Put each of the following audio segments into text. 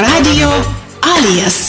Radio Alias.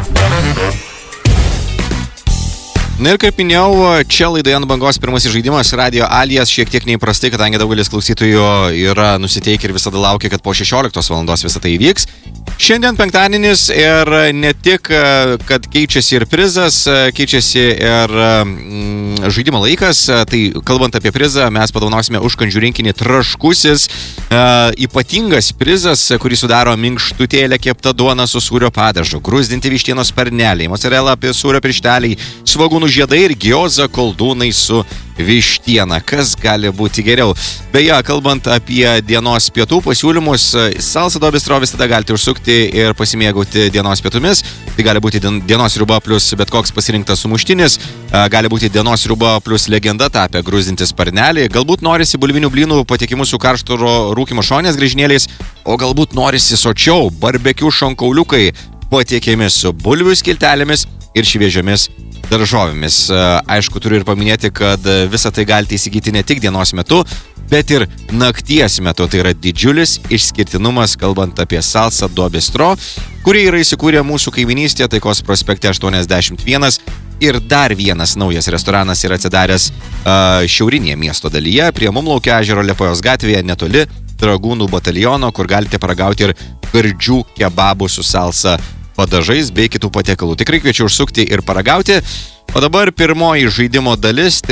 Na ir kaip minėjau, čia laidoje ant bangos pirmasis žaidimas Radio Alias šiek tiek neįprastai, kadangi daugelis klausytojų yra nusiteikę ir visada laukia, kad po 16 valandos visą tai įvyks. Šiandien penktadienis ir ne tik, kad keičiasi ir prizas, keičiasi ir žaidimo laikas. Tai kalbant apie prizą, mes padovanosime užkandžių rinkinį Traškusis. Ypatingas prizas, kurį sudaro minkštutėlė kepta duona su sūrio padažu, gruzdinti vištienos sparneliai, mozzarella apie sūrio piršteliai, svogūnų žiedai ir gioza koldūnai su vištiena. Kas gali būti geriau? Beje, kalbant apie dienos pietų pasiūlymus, Salsa do Bistro visada galite užsukti ir pasimėgauti dienos pietumis. Tai gali būti dienos sriuba plus bet koks pasirinktas sumuštinis, gali būti dienos sriuba plus legenda tapę gruzdinti sparnelį, galbūt norisi bulvinių blynų patiekimus su karštu rūkymo šonės grįžinėliais, o galbūt norisi sočiau barbekių šonkauliukai patiekiami su bulvių skiltelėmis ir šviežiomis daržovėmis. Aišku, turiu ir paminėti, kad visą tai galite įsigyti ne tik dienos metu, bet ir nakties metu. Tai yra didžiulis išskirtinumas, kalbant apie Salsa do Bistro, kurie yra įsikūrę mūsų kaiminystėje Taikos prospekte 81. Ir dar vienas naujas restoranas yra atsidaręs šiaurinėje miesto dalyje, prie Mumlaukio ežero Liepojos gatvėje, netoli Dragūnų bataliono, kur galite paragauti ir gardžių kebabų su salsa padažais bei kitų patiekalų. Tikrai kviečiu užsukti ir paragauti. O dabar pirmoji žaidimo dalis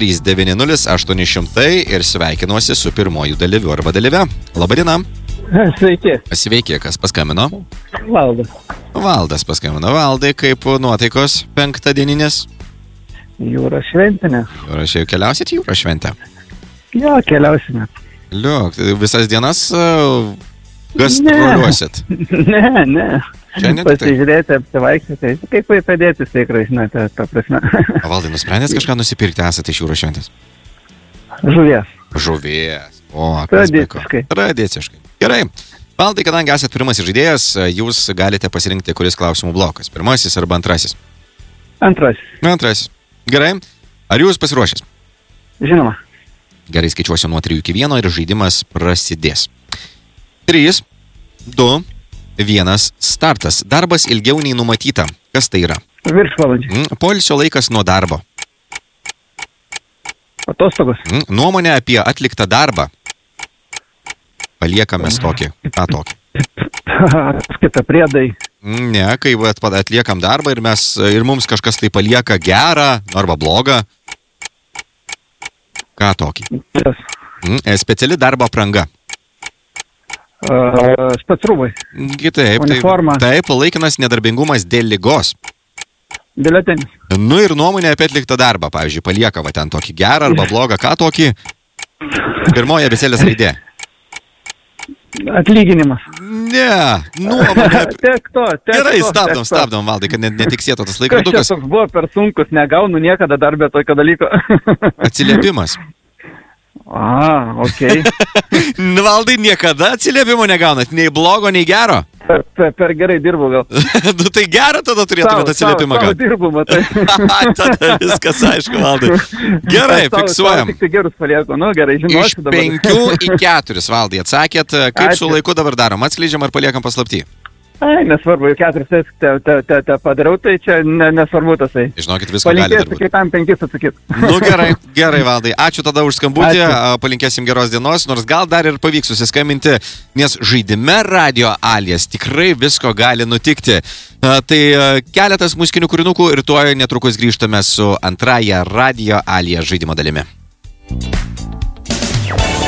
390-800 ir sveikinuosi su pirmoju dalyviu arba dalyve. Labadiena. Sveiki. Sveiki, kas paskambino? Valdas. Valdas paskambino. Valdai, kaip nuotaikos penktadieninės? Jūros šventinė. Jūros šventinė. Keliausit jūros šventę? Jo, keliausime. Liuk, visas dienas gastroliuosit? Ne. Šiandien pasižiūrėti, apsivaikščioti. Kaip padėti, tikrai, žinote, ta prasme. O Valdai, nusprendės kažką nusipirkti, esate iš jūros šventės? Žuvies. O, tradiciškai. Tradiciškai. Gerai. Valdai, kadangi esate pirmasis žaidėjas, jūs galite pasirinkti, kuris klausimų blokas. Pirmasis arba antrasis? Antrasis. Gerai. Ar jūs pasiruošęs? Žinoma. Gerai, skaičiuosiu nuo 3 iki 1 ir žaidimas prasidės. 3, 2, 1, startas. Darbas ilgiau nei numatyta. Kas tai yra? Viršvalandžiai. Poilsio laikas nuo darbo. Atostogos. Nuomonė apie atliktą darbą. Paliekame tokį. Ką tokį? Kita priedai. Ne, kai atliekam darbą ir mums kažkas tai palieka gerą arba blogą. Ką tokį? Speciali darbo apranga. Specrūbai. Taip, uniforma. Taip, laikinas nedarbingumas dėl ligos. Biuletenis. Nu ir nuomonė apie atliktą darbą. Pavyzdžiui, palieka va ten tokį gerą arba blogą. Ką tokį? Pirmoji abėcėlės raidė. Atlyginimas. Ne, nuomonė. Tiek to. Gerai, stabdom, Valdai, kad netiksėtų tas laikrodukas. Kas čia toks buvo per sunkus, negaunu niekada darbę tokio dalyko. Atsiliepimas. Okei. Valdai, niekada atsiliepimo negaunat, nei blogo, nei gero? Per gerai dirbu gal. Tai gerą tada turėtumėte atsiliepimą gauti. Savo dirbu, matai. Tada viskas aišku, Valdai. Gerai, fiksuojam. Tik tai gerus palieku, gerai, žinosiu dabar. Iš 5 į 4, Valdai, atsakėt, kaip su laiku dabar darom, atskleidžiam ar paliekam paslapty? Nesvarbu, 4 te padariau, tai čia nesvarbu tasai. Žinokit, visko gali darbūt. Palinkėsiu kitam 5 atsakyt. Gerai, Valdai. Ačiū tada už skambutį, palinkėsim geros dienos, nors gal dar ir pavyks susiskambinti, nes žaidime Radio Alias tikrai visko gali nutikti. Tai keletas muzikinių kūrinukų ir tuoj netrukus grįžtame su antrąja Radio Alias žaidimo dalimi.